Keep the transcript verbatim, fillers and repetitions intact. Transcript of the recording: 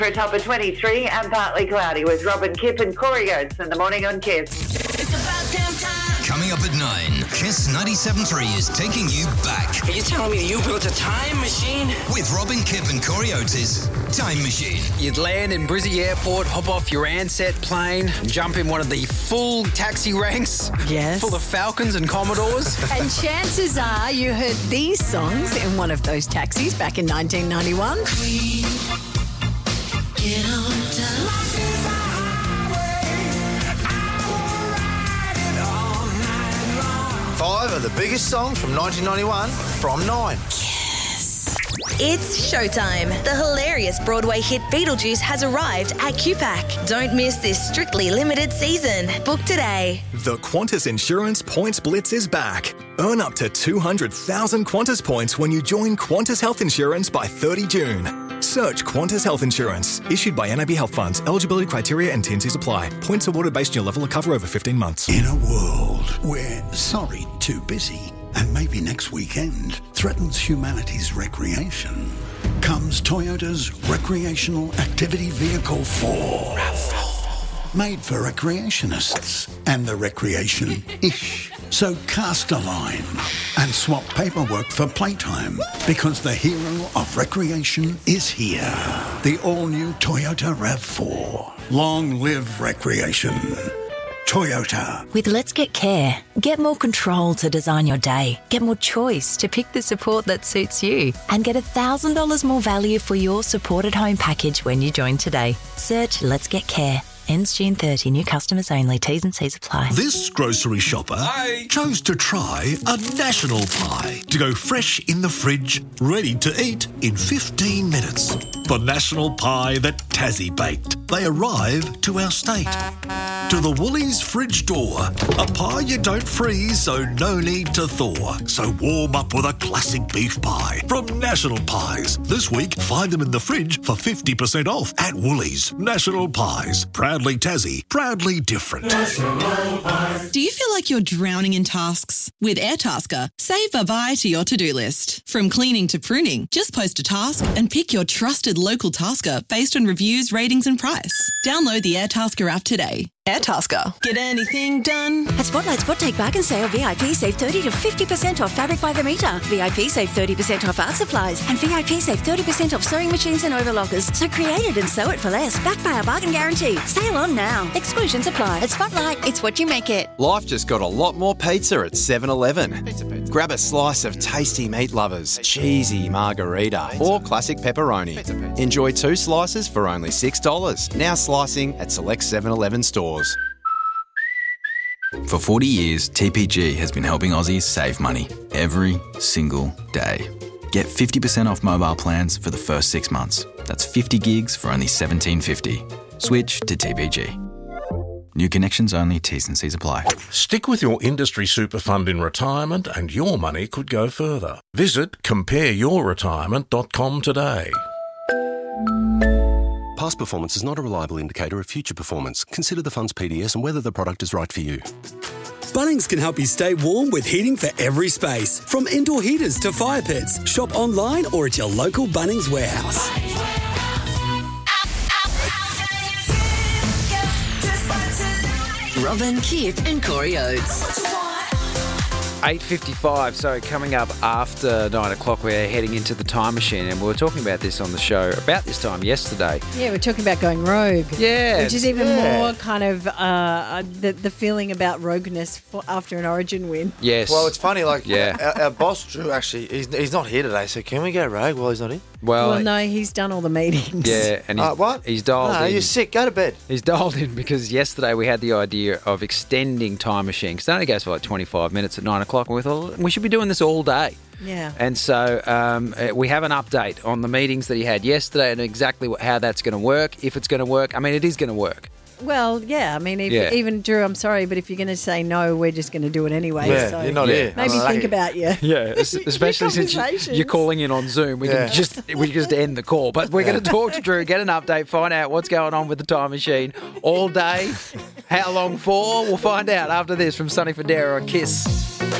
For a top of twenty-three and partly cloudy with Robin Kipp and Corey Oates in the morning on Kiss. It's about damn time. Coming up at nine, Kiss ninety-seven point three is taking you back. Are you telling me you built a time machine? With Robin Kipp and Corey Oates' Time Machine. You'd land in Brizzy Airport, hop off your Ansett plane, and jump in one of the full taxi ranks. Yes. Full of Falcons and Commodores. And chances are you heard these songs in one of those taxis back in nineteen ninety-one. Queen, get on time. Life is a highway. I will ride it all night long. Five of the biggest songs from nineteen ninety-one from Nine. It's showtime. The hilarious Broadway hit Beetlejuice has arrived at Q PAC. Don't miss this strictly limited season. Book today. The Qantas Insurance Points Blitz is back. Earn up to two hundred thousand Qantas points when you join Qantas Health Insurance by thirty June. Search Qantas Health Insurance. Issued by N A B Health Funds. Eligibility criteria and T and Cs apply. Points awarded based on your level of cover over fifteen months. In a world where sorry, too busy, and maybe next weekend threatens humanity's recreation, comes Toyota's Recreational Activity Vehicle four. RAV four. Made for recreationists and the recreation-ish. So cast a line and swap paperwork for playtime, because the hero of recreation is here. The all-new Toyota RAV four. Long live recreation. Toyota. With Let's Get Care, get more control to design your day, get more choice to pick the support that suits you, and get one thousand dollars more value for your supported home package when you join today. Search Let's Get Care. Ends June thirtieth. New customers only. T's and C's apply. This grocery shopper Hi. chose to try a national pie to go fresh in the fridge, ready to eat in fifteen minutes. The national pie that Tassie baked. They arrive to our state. To the Woolies fridge door. A pie you don't freeze, so no need to thaw. So warm up with a classic beef pie from National Pies. This week, find them in the fridge for fifty percent off at Woolies. National Pies. Proudly Tassie. Proudly different. Do you feel like you're drowning in tasks? With Airtasker, save variety to your to-do list. From cleaning to pruning, just post a task and pick your trusted local tasker based on reviews, ratings and price. Download the Airtasker app today. Airtasker. Get anything done. At Spotlight Spot Take Bargain Sale, V I P save thirty to fifty percent off fabric by the metre. V I P save thirty percent off art supplies. And V I P save thirty percent off sewing machines and overlockers. So create it and sew it for less. Backed by our bargain guarantee. Sale on now. Exclusions apply. At Spotlight, it's what you make it. Life just got a lot more pizza at seven eleven. Grab a slice of tasty meat lovers, cheesy margarita, or classic pepperoni. Enjoy two slices for only six dollars. Now slicing at select seven eleven stores. For forty years, T P G has been helping Aussies save money every single day. Get fifty percent off mobile plans for the first six months. That's fifty gigs for only seventeen fifty. Switch to T P G. New connections only, T's and C's apply. Stick with your industry super fund in retirement and your money could go further. Visit compare your retirement dot com today. Past performance is not a reliable indicator of future performance. Consider the fund's P D S and whether the product is right for you. Bunnings can help you stay warm with heating for every space. From indoor heaters to fire pits. Shop online or at your local Bunnings warehouse. Robin Kipp and Corey Oates. eight fifty-five, so coming up after nine o'clock, we're heading into the Time Machine, and we were talking about this on the show about this time yesterday. Yeah, we're talking about going rogue. Yeah. Which is even yeah. more kind of uh, the, the feeling about rogueness for, after an Origin win. Yes. Well, it's funny, like, yeah. our, our boss, Drew, actually, he's, he's not here today, so can we go rogue while he's not here? Well, well no, he's done all the meetings. Yeah, and he's, uh, what? he's dialed no, in. you're sick. Go to bed. He's dialed in because yesterday we had the idea of extending Time Machine, because it only goes for like twenty-five minutes at nine o'clock, and we thought we should be doing this all day. Yeah. And so um, we have an update on the meetings that he had yesterday and exactly what, how that's going to work, if it's going to work. I mean, it is going to work. Well, yeah. I mean, if, Yeah. even Drew, I'm sorry, but if you're going to say no, we're just going to do it anyway. Yeah, so you're not here. Maybe I'm think lucky. about you. Yeah, es- especially since you, you're calling in on Zoom. We Yeah. can just we just end the call. But we're going to talk to Drew, get an update, find out what's going on with the Time Machine all day. How long for? We'll find out after this from Sonny Fodera on Kiss.